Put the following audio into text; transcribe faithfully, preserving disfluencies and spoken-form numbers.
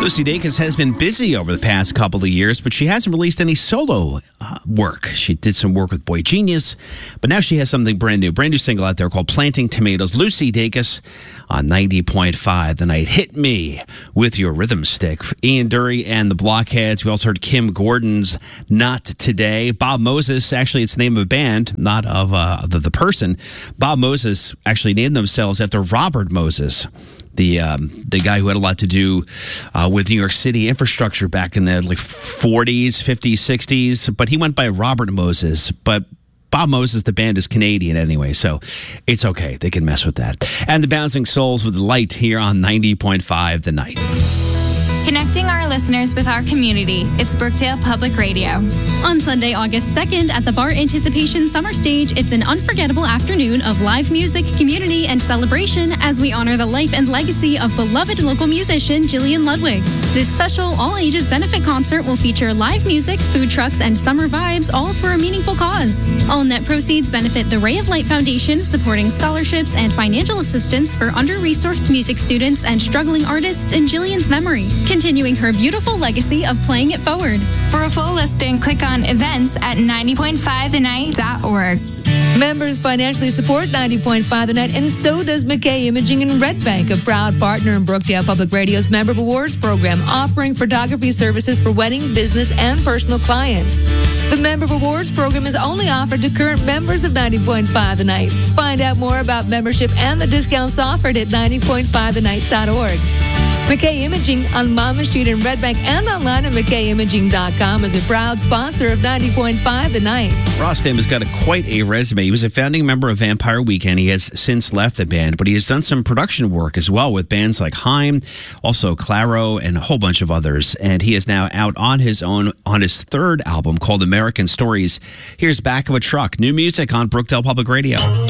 Lucy Dacus has been busy over the past couple of years, but she hasn't released any solo uh, work. She did some work with Boy Genius, but now she has something brand new. Brand new single out there called Planting Tomatoes. Lucy Dacus on ninety point five The Night. Hit me with your rhythm stick. Ian Dury and the Blockheads. We also heard Kim Gordon's Not Today. Bob Moses, actually it's the name of a band, not of uh, the, the person. Bob Moses actually named themselves after Robert Moses, the um, the guy who had a lot to do uh, with New York City infrastructure back in the like forties, fifties, sixties. But he went by Robert Moses. But Bob Moses, the band, is Canadian anyway, so it's okay. They can mess with that. And the Bouncing Souls with Light here on ninety point five The Night. Connecting our listeners with our community. It's Brookdale Public Radio. On Sunday, August second, at the Bar Anticipation Summer Stage, it's an unforgettable afternoon of live music, community, and celebration as we honor the life and legacy of beloved local musician Gillian Ludwig. This special all-ages benefit concert will feature live music, food trucks, and summer vibes, all for a meaningful cause. All net proceeds benefit the Ray of Light Foundation, supporting scholarships and financial assistance for under-resourced music students and struggling artists in Gillian's memory, continuing her beautiful legacy of playing it forward. For a full listing, click on events at ninety point five the night dot org. Members financially support ninety point five The Night, and so does McKay Imaging in Red Bank, a proud partner in Brookdale Public Radio's Member Rewards program, offering photography services for wedding, business, and personal clients. The Member Rewards program is only offered to current members of ninety point five The Night. Find out more about membership and the discounts offered at ninety point five the night dot org. McKay Imaging on Monmouth Street in Red Bank and online at mckay imaging dot com is a proud sponsor of ninety point five The Night. Rostam has got a, quite a resume. He was a founding member of Vampire Weekend. He has since left the band, but he has done some production work as well with bands like Haim, also Claro, and a whole bunch of others. And he is now out on his own on his third album called American Stories. Here's Back of a Truck. New music on Brookdale Public Radio.